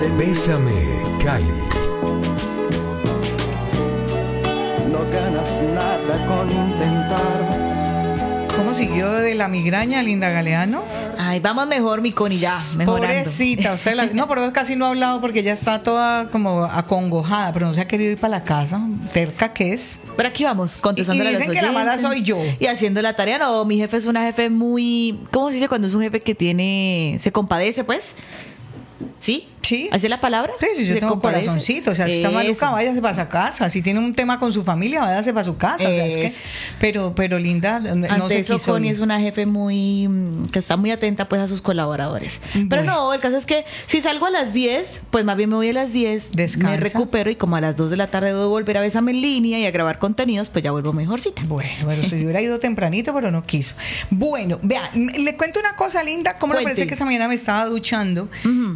Bésame, Cali. No ganas nada con intentar. ¿Cómo siguió de la migraña, Linda Galeano? Ay, vamos mejor, mi Connie, ya, mejorando. Pobrecita, o sea, no, pero casi no ha hablado porque ella está toda como acongojada, pero no se ha querido ir para la casa, terca que es. Pero aquí vamos, contestando Y a los dicen que la mala oyentes. soy yo. Y haciendo la tarea. No, mi jefe es una jefe muy... ¿Cómo se dice cuando es un jefe que se compadece, pues? ¿Sí? Sí. ¿Así es la palabra? Sí, yo Se tengo compadece. corazoncito, o sea, si está maluca, Eso. váyase para su casa. Si tiene un tema con su familia, váyase para su casa. O sea, es Eso. que, pero Linda no Ante se eso, quiso Connie ir. es una jefe que está muy atenta pues a sus colaboradores. Pero Bueno. no, el caso es que si salgo a las 10, pues más bien me voy a las 10, Descansa. me recupero y como a las 2 de la tarde debo volver a Bésame en línea y a grabar contenidos, pues ya vuelvo mejorcita. Bueno, si yo hubiera ido tempranito, pero no quiso. Bueno, vea, le cuento una cosa, Linda, cómo le Cuente. parece que esa mañana me estaba duchando